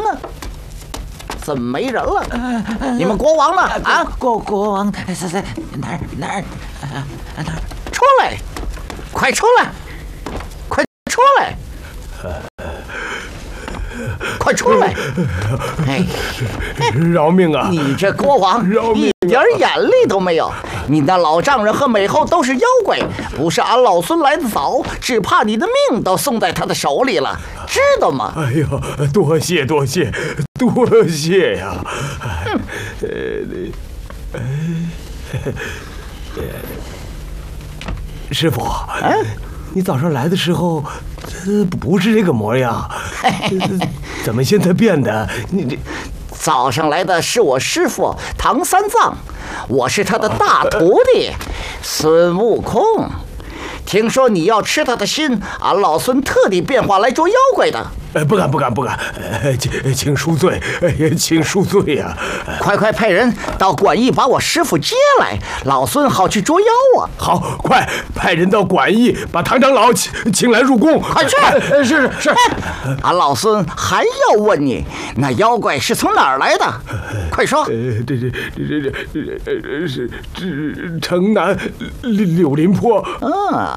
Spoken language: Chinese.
呢？怎么没人了？你们国王呢？啊， 国王在哪儿？ 出来！快出来！快出来！快出来！哎， 饶命啊！ 你这国王一点眼力都没有！你那老丈人和美后都是妖怪，不是俺老孙来得早，只怕你的命都送在他的手里了，知道吗？ 哎呦，多谢呀！师傅，你早上来的时候，不是这个模样，怎么现在变的？你这早上来的是我师傅唐三藏，我是他的大徒弟孙悟空。听说你要吃他的心，俺老孙特地变化来捉妖怪的。 不敢，请恕罪，请恕罪呀！ 快派人到馆驿把我师傅接来，老孙好去捉妖啊！ 好，快派人到馆驿把唐长老请来入宫。 快去！ 是。 俺老孙还要问你，那妖怪是从哪儿来的？快说！ 这是城南柳林坡。